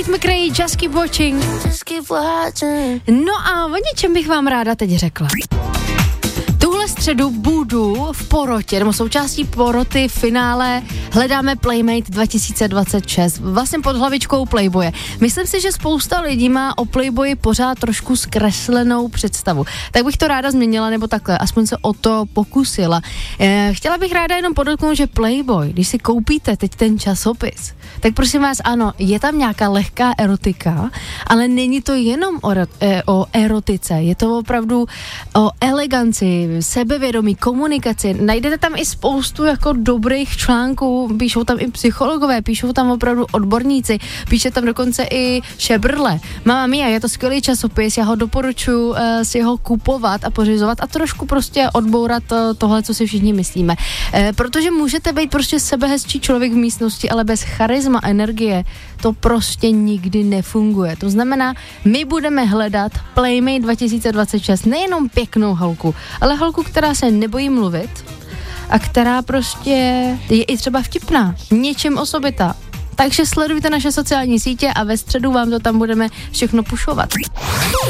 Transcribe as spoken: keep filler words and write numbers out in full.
Tate McRae, Just Keep Watching. No a o něčem bych vám ráda teď řekla. Tuhle středu budu v porotě, nebo součástí poroty v finále Hledáme Playmate dva tisíce dvacet šest, vlastně pod hlavičkou Playboye. Myslím si, že spousta lidí má o Playboyi pořád trošku zkreslenou představu. Tak bych to ráda změnila, nebo takhle, aspoň se o to pokusila. E, chtěla bych ráda jenom podotknout, že Playboy, když si koupíte teď ten časopis, tak prosím vás, ano, je tam nějaká lehká erotika, ale není to jenom o, e, o erotice, je to opravdu o eleganci, sebevědomí, komunikaci. Najdete tam i spoustu jako dobrých článků, píšou tam i psychologové, píšou tam opravdu odborníci, píše tam dokonce i Šebrle. Mamma mia, je to skvělý časopis, já ho doporučuji uh, si ho kupovat a pořizovat a trošku prostě odbourat uh, tohle, co si všichni myslíme. Uh, protože můžete být prostě sebehezčí člověk v místnosti, ale bez charisma, energie, to prostě nikdy nefunguje. To znamená, my budeme hledat Playmate dva tisíce dvacet šest, nejenom pěknou holku, ale holku, která se nebojí mluvit a která prostě je i třeba vtipná, něčem osobitá. Takže sledujte naše sociální sítě a ve středu vám to tam budeme všechno pušovat.